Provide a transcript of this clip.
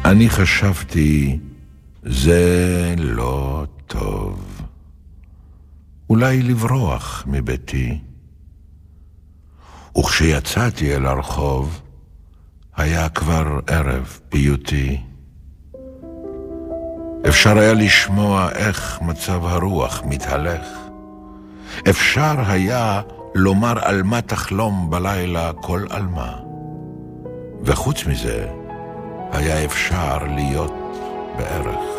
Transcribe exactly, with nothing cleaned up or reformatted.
אני חשבתי, זה לא טוב. אולי לברוח מביתי. וכשיצאתי אל הרחוב, היה כבר ערב פיוטי. אפשר היה לשמוע איך מצב הרוח מתהלך. אפשר היה לומר על מה תחלום בלילה כל אלמה. וחוץ מזה, היה אפשר להיות בערך.